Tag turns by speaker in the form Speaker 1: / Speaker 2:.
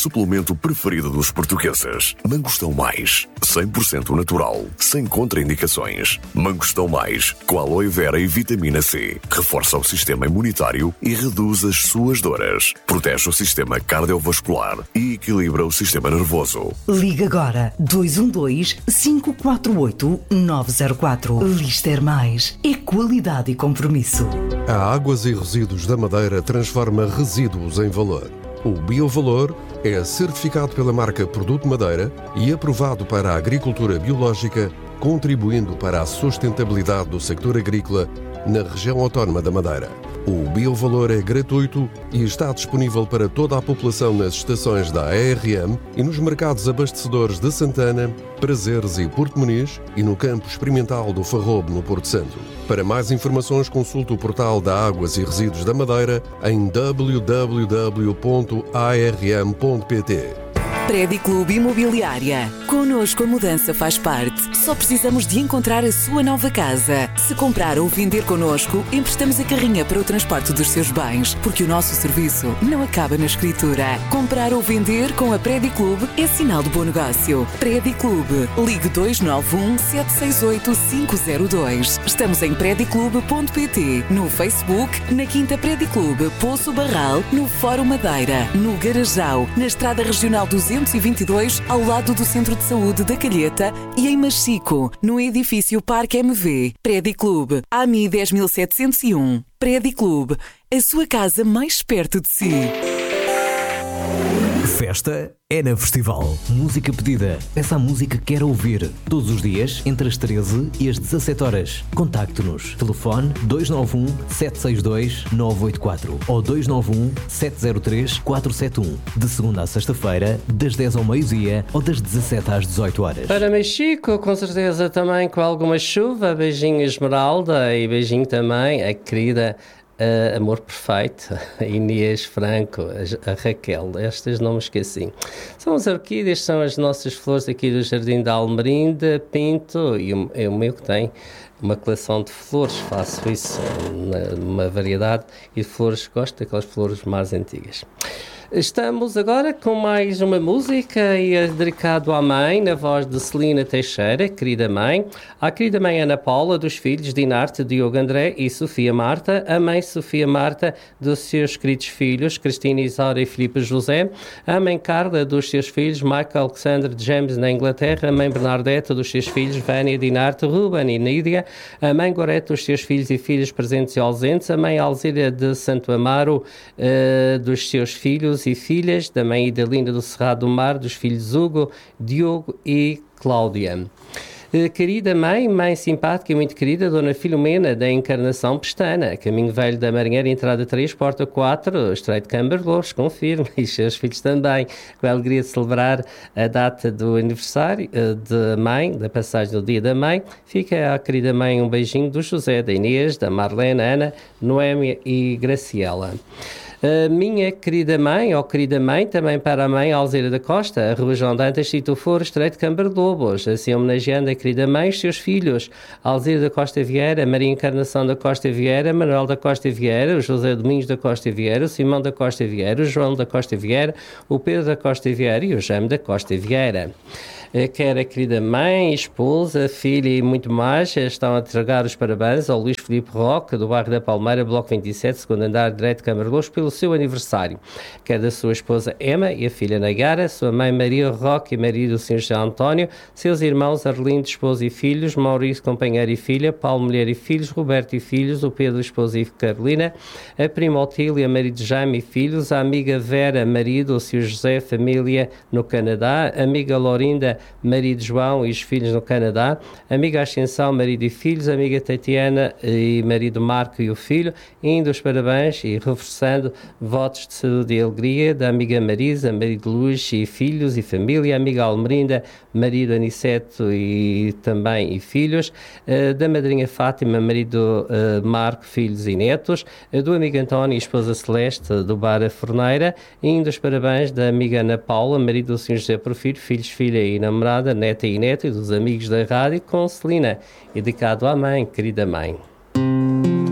Speaker 1: suplemento preferido dos portugueses. Mangostão Mais, 100% natural, sem contraindicações. Mangostão Mais, com aloe vera e vitamina C. Reforça o sistema imunitário e reduz as suas dores. Protege o sistema cardiovascular e equilibra o sistema nervoso.
Speaker 2: Liga agora 212-548-904. Lister Mais é qualidade e compromisso.
Speaker 3: A Águas e Resíduos da Madeira transforma resíduos em valor. O Biovalor é certificado pela marca Produto Madeira e aprovado para a agricultura biológica, contribuindo para a sustentabilidade do sector agrícola na região autónoma da Madeira. O Biovalor é gratuito e está disponível para toda a população nas estações da ARM e nos mercados abastecedores de Santana, Prazeres e Porto Muniz e no campo experimental do Farrobo, no Porto Santo. Para mais informações, consulte o portal da Águas e Resíduos da Madeira em www.arm.pt.
Speaker 4: Prédio Clube Imobiliária. Connosco a mudança faz parte. Só precisamos de encontrar a sua nova casa. Se comprar ou vender connosco, emprestamos a carrinha para o transporte dos seus bens, porque o nosso serviço não acaba na escritura. Comprar ou vender com a Prédio Clube é sinal de bom negócio. Prédio Clube. Ligue 291-768-502. Estamos em prediclube.pt, no Facebook, na Quinta Prédio Clube, Poço Barral, no Fórum Madeira, no Garajal, na Estrada Regional 222, ao lado do Centro de Saúde da Calheta e em Machico, no edifício Parque MV. Prédio Clube, AMI 10701. Prédio Clube, a sua casa mais perto de si.
Speaker 5: Festa é na Festival. Música pedida. Peça a música que quer ouvir. Todos os dias, entre as 13 e as 17 horas. Contacte-nos. Telefone 291-762-984 ou 291-703-471. De segunda a sexta-feira, das 10 ao meio-dia ou das 17 às 18 horas.
Speaker 6: Para Mexico, com certeza também com alguma chuva. Beijinho Esmeralda e beijinho também a querida Amor Perfeito, a Inês Franco, a Raquel, estas não me esqueci. São as orquídeas, são as nossas flores aqui do Jardim da Almerinda, Pinto, e o meu que tem uma coleção de flores, faço isso, uma variedade de flores, gosto daquelas flores mais antigas. Estamos agora com mais uma música e é dedicado à mãe, na voz de Celina Teixeira, querida mãe. À querida mãe Ana Paula, dos filhos Dinarte, Diogo André e Sofia Marta. A mãe Sofia Marta, dos seus queridos filhos, Cristina Isaura e Filipe José. A mãe Carla, dos seus filhos, Michael Alexander James, na Inglaterra. A mãe Bernadette, dos seus filhos, Vânia Dinarte, Ruben e Nídia. A mãe Gorete, dos seus filhos e filhas presentes e ausentes. A mãe Alzíria de Santo Amaro, dos seus filhos e filhas, da mãe Idalina do Cerrado do Mar, dos filhos Hugo, Diogo e Cláudia. Querida mãe, mãe simpática e muito querida, Dona Filomena, da Encarnação Pestana, Caminho Velho da Marinheira, entrada 3, porta 4, Estreito de Câmara Louros, confirmo, e seus filhos também, com a alegria de celebrar a data do aniversário de mãe, da passagem do dia da mãe. Fica à querida mãe um beijinho do José, da Inês, da Marlene, Ana, Noémia e Graciela. A minha querida mãe, ou querida mãe, também para a mãe Alzira da Costa, a Rua João Dantas, Sítio Foro, Estreito de Câmara de Lobos, assim homenageando a querida mãe, os seus filhos, Alzira da Costa Vieira, Maria Encarnação da Costa Vieira, Manuel da Costa Vieira, o José Domingos da Costa Vieira, o Simão da Costa Vieira, o João da Costa Vieira, o Pedro da Costa Vieira e o Jaime da Costa Vieira. Quer a querida mãe, esposa, filha e muito mais estão a entregar os parabéns ao Luís Filipe Roque, do bairro da Palmeira, Bloco 27, segundo andar, direito de Câmara de Louros, pelo seu aniversário. Quer da sua esposa Emma e a filha Nagara, sua mãe Maria Roque e marido o Sr. José António, seus irmãos Arlindo, esposa e filhos, Maurício, companheiro e filha, Paulo, mulher e filhos, Roberto e filhos, o Pedro, esposa e Carolina, a prima Otília, marido Jaime e filhos, a amiga Vera, marido, o Sr. José, família no Canadá, a amiga Lorinda, marido João e os filhos no Canadá, amiga Ascensão, marido e filhos, amiga Tatiana e marido Marco e o filho, indo os parabéns e reforçando votos de saúde e alegria da amiga Marisa, marido Luís e filhos e família, amiga Almerinda, marido Aniceto e também e filhos, da madrinha Fátima, marido Marco, filhos e netos, do amigo António e esposa Celeste do Bar A Forneira, indo os parabéns da amiga Ana Paula, marido do Sr. José Porfírio, filhos, filha e namorada, neta e neto, e dos amigos da rádio, com Celina, dedicado à mãe, querida mãe.